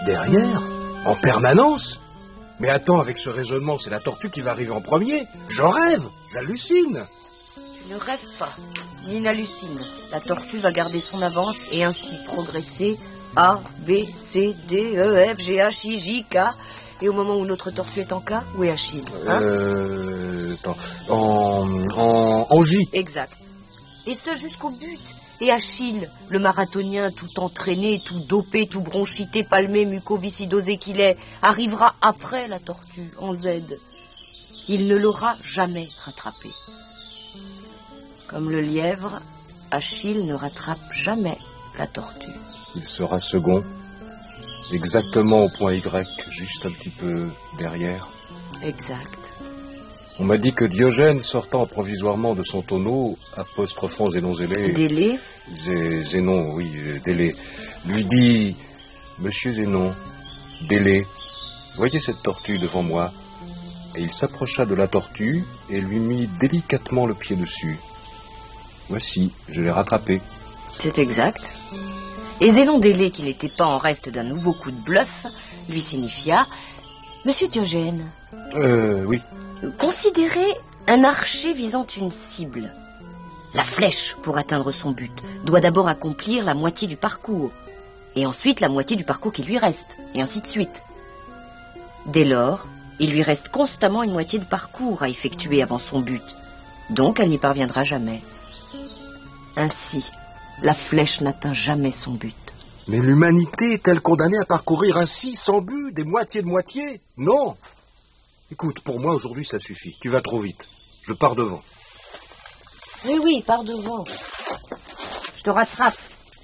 Derrière? En permanence? Mais attends, avec ce raisonnement, c'est la tortue qui va arriver en premier. J'en rêve, j'hallucine. Tu ne rêves pas, ni n'hallucines. La tortue va garder son avance et ainsi progresser A, B, C, D, E, F, G, H, I, J, K. Et au moment où notre tortue est en K, où est Achille, attends, en J. Exact. Et ce jusqu'au but. Et Achille, le marathonien tout entraîné, tout dopé, tout bronchité, palmé, mucoviscidosé qu'il est, arrivera après la tortue, en Z. Il ne l'aura jamais rattrapé. Comme le lièvre, Achille ne rattrape jamais la tortue. Il sera second, exactement au point Y, juste un petit peu derrière. Exact. On m'a dit que Diogène, sortant provisoirement de son tonneau, apostrophant Zénon Zélé... Délé Zénon, oui, Délé, lui dit... Monsieur Zénon, Délé, voyez cette tortue devant moi. Et il s'approcha de la tortue et lui mit délicatement le pied dessus. Voici, je l'ai rattrapé. C'est exact. Et Zénon Délé, qui n'était pas en reste d'un nouveau coup de bluff, lui signifia... Monsieur Diogène... Oui. Considérez un archer visant une cible. La flèche, pour atteindre son but, doit d'abord accomplir la moitié du parcours, et ensuite la moitié du parcours qui lui reste, et ainsi de suite. Dès lors, il lui reste constamment une moitié de parcours à effectuer avant son but, donc elle n'y parviendra jamais. Ainsi, la flèche n'atteint jamais son but. Mais l'humanité est-elle condamnée à parcourir ainsi, sans but, des moitiés de moitié? Non. Écoute, pour moi, aujourd'hui, ça suffit. Tu vas trop vite. Je pars devant. Oui, pars devant. Je te rattrape.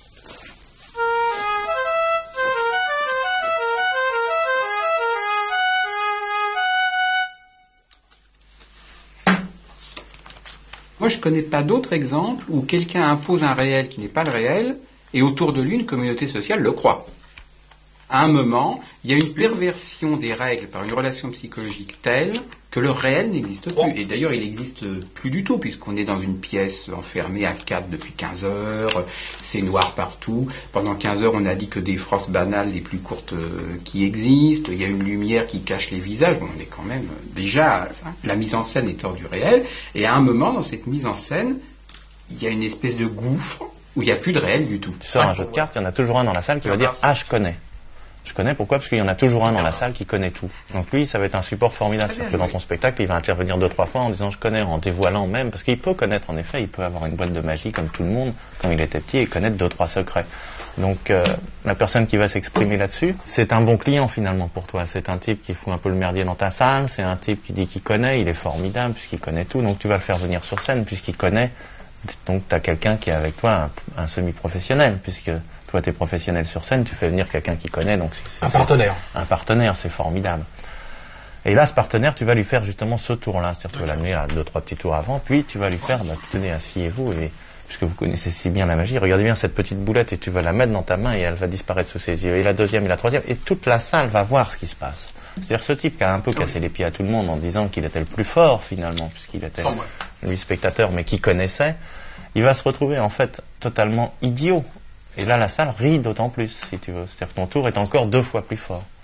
Moi, je ne connais pas d'autres exemples où quelqu'un impose un réel qui n'est pas le réel, et autour de lui, une communauté sociale le croit. À un moment, il y a une perversion des règles par une relation psychologique telle que le réel n'existe plus. Et d'ailleurs, il n'existe plus du tout, puisqu'on est dans une pièce enfermée à 4 depuis 15 heures, c'est noir partout. Pendant 15 heures, on a dit que des phrases banales les plus courtes qui existent, il y a une lumière qui cache les visages. Bon, on est quand même déjà... la mise en scène est hors du réel, et à un moment, dans cette mise en scène, il y a une espèce de gouffre où il n'y a plus de réel du tout. Tu sors un jeu de cartes, il y en a toujours un dans la salle qui va dire « Ah, je connais ». Je connais, pourquoi? Parce qu'il y en a toujours un dans la salle qui connaît tout. Donc lui, ça va être un support formidable. C'est-à-dire que dans son spectacle, il va intervenir 2-3 fois en disant je connais, en dévoilant même, parce qu'il peut connaître, en effet, il peut avoir une boîte de magie comme tout le monde, quand il était petit, et connaître 2-3 secrets. Donc la personne qui va s'exprimer là-dessus, c'est un bon client finalement pour toi. C'est un type qui fout un peu le merdier dans ta salle, c'est un type qui dit qu'il connaît, il est formidable puisqu'il connaît tout, donc tu vas le faire venir sur scène puisqu'il connaît. Donc tu as quelqu'un qui est avec toi, un semi-professionnel, puisque toi tu es professionnel sur scène, tu fais venir quelqu'un qui connaît, donc un partenaire. Un partenaire, c'est formidable. Et là, ce partenaire, tu vas lui faire justement ce tour-là, c'est-à-dire tu vas l'amener à 2-3 petits tours avant, puis tu vas lui faire, tenez, asseyez-vous, et puisque vous connaissez si bien la magie, regardez bien cette petite boulette et tu vas la mettre dans ta main et elle va disparaître sous ses yeux. Et la deuxième et la troisième, et toute la salle va voir ce qui se passe. C'est-à-dire ce type qui a un peu cassé les pieds à tout le monde en disant qu'il était le plus fort finalement, puisqu'il était lui spectateur, mais qui connaissait, il va se retrouver en fait totalement idiot. Et là la salle rit d'autant plus, si tu veux. C'est-à-dire que ton tour est encore 2 fois plus fort.